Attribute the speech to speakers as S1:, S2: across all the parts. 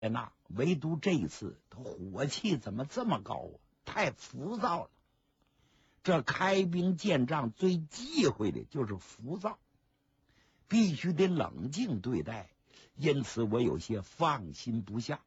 S1: 那唯独这一次，他火气怎么这么高啊？太浮躁了。这开兵见仗最忌讳的就是浮躁，必须得冷静对待，因此我有些放心不下。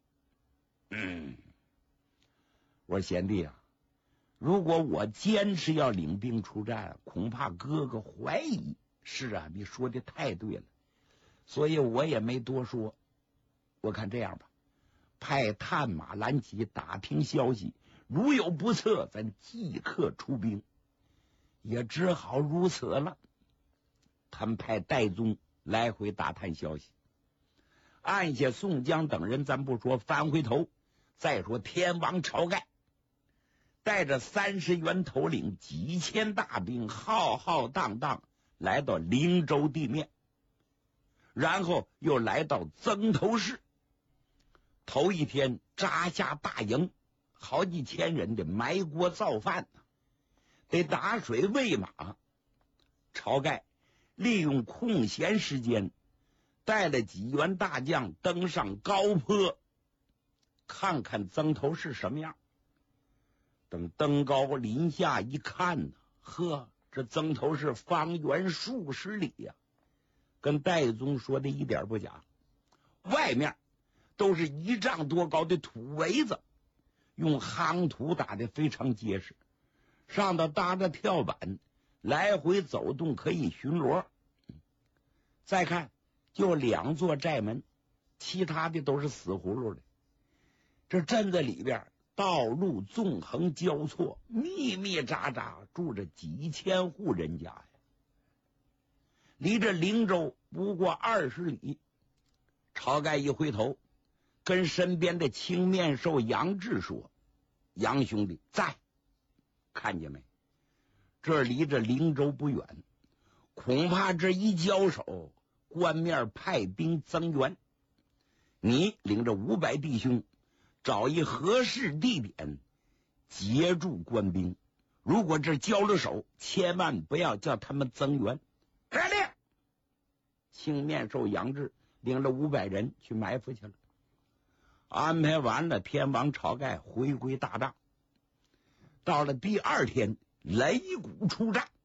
S1: 我说贤弟啊，如果我坚持要领兵出战，恐怕哥哥怀疑。是啊，你说的太对了，所以我也没多说。我看这样吧，派探马拦骑打听消息，如有不测，咱即刻出兵。也只好如此了。他们派戴宗来回打探消息，按下宋江等人咱不说，翻回头再说天王晁盖带着30员头领几千大兵浩浩荡荡来到灵州地面，然后又来到曾头市。头一天扎下大营，好几千人的埋锅造饭得打水喂马。晁盖利用空闲时间，带了几员大将登上高坡，看看曾头市什么样。等登高临下一看呢，呵，这曾头市方圆数十里呀，跟戴宗说的一点不假。外面都是1丈多高的土围子，用夯土打得非常结实，上头搭着跳板，来回走动可以巡逻。再看就2座寨门，其他的都是死葫芦的。这镇子里边道路纵横交错，密密匝匝住着几千户人家呀。离这灵州不过20里。晁盖一回头，跟身边的青面兽杨志说：“杨兄弟在，看见没？这离这灵州不远，恐怕这一交手，官面派兵增援。你领着500弟兄，找一合适地点截住官兵。如果这交了手，千万不要叫他们增援。”来令！青面兽杨志领着500人去埋伏去了。安排完了，天王晁盖回归大帐。到了第2天，擂鼓出战。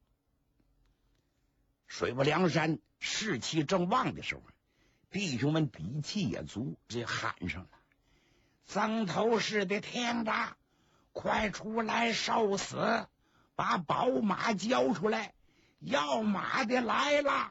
S1: 水泊梁山士气正旺的时候，弟兄们底气也足，这喊上了：“曾头市的天子，快出来受死，把宝马交出来，要马的来了！”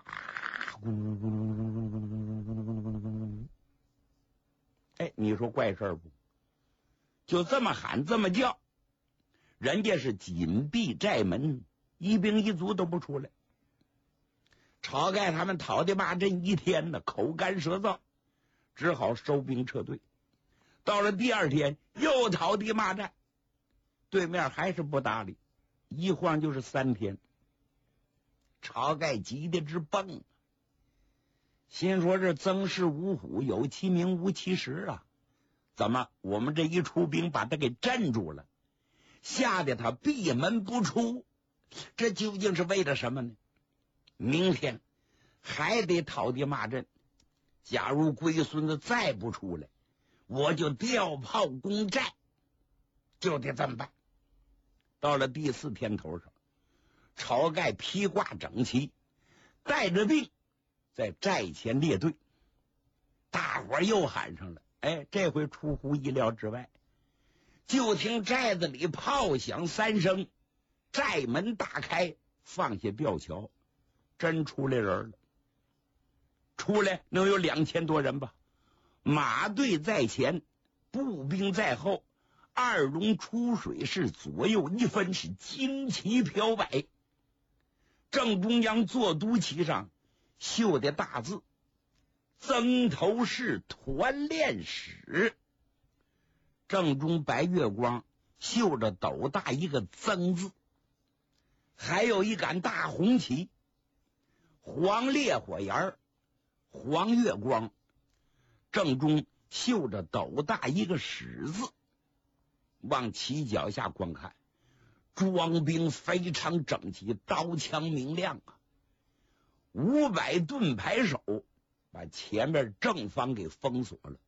S1: 哎，你说怪事不？就这么喊这么叫，人家是紧闭寨门，一兵一卒都不出来。晁盖他们讨的骂阵一天呢，口干舌燥，只好收兵撤退。到了第2天，又讨的骂战，对面还是不搭理，一晃就是3天。晁盖急得直蹦，心说这曾氏五虎有其名无其实啊，怎么我们这一出兵把他给镇住了，吓得他闭门不出，这究竟是为了什么呢？明天还得讨地骂阵，假如龟孙子再不出来，我就调炮攻寨，就得这么办。到了第4天头上，晁盖披挂整齐，带着兵在寨前列队。大伙又喊上了，哎，这回出乎意料之外，就听寨子里炮响3声，寨门大开，放下吊桥，真出来人了。出来能有2000多人吧，马队在前，步兵在后，2龙出水是左右一分，是旌旗飘摆。正中央坐都旗上绣的大字：曾头市团练使。正中白月光绣着斗大一个曾字，还有一杆大红旗，黄烈火焰，黄月光，正中绣着斗大一个使字。往旗脚下观看，装兵非常整齐，刀枪明亮啊！500盾牌手把前面正方给封锁了，